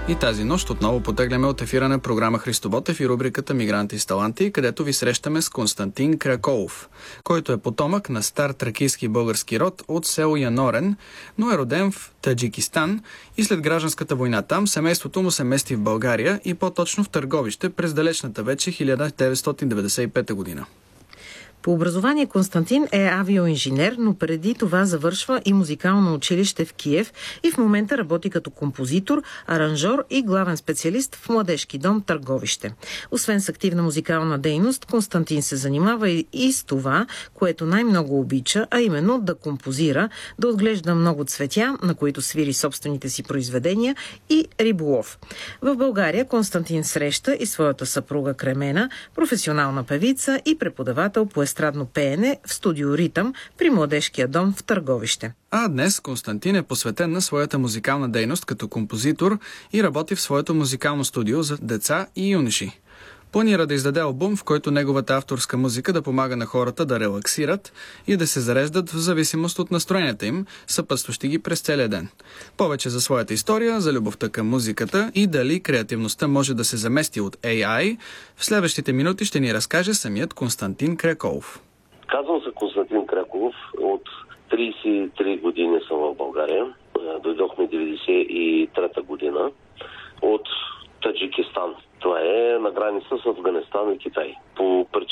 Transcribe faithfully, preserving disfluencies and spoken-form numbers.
И тази нощ отново потегляме от ефира на програма Христо Ботев и рубриката Мигранти с таланти, където ви срещаме с Константин Краколов, който е потомък на стар тракийски български род от село Янорен, но е роден в Таджикистан и след гражданската война там семейството му се мести в България и по-точно в Търговище през далечната вече хиляда деветстотин деветдесет и пета година. По образование Константин е авиоинженер, но преди това завършва и музикално училище в Киев и в момента работи като композитор, аранжор и главен специалист в младежки дом Търговище. Освен с активна музикална дейност, Константин се занимава и с това, което най-много обича, а именно да композира, да отглежда много цветя, на които свири собствените си произведения, и риболов. В България Константин среща и своята съпруга Кремена, професионална певица и преподавател по естрадно пеене в студио Ритъм при младежкия дом в Търговище. А днес Константин е посветен на своята музикална дейност като композитор и работи в своето музикално студио за деца и юноши. Планира да издаде албум, в който неговата авторска музика да помага на хората да релаксират и да се зареждат в зависимост от настроенията им, съпътстващи ги през целия ден. Повече за своята история, за любовта към музиката и дали креативността може да се замести от Ей Ай, в следващите минути ще ни разкаже самият Константин Краколов. Казвам се Константин Краколов. От тридесет и три години съм в България. Дойдохме деветдесет и трета година от Таджикистан. Това е на граница с Афганистан и Китай. По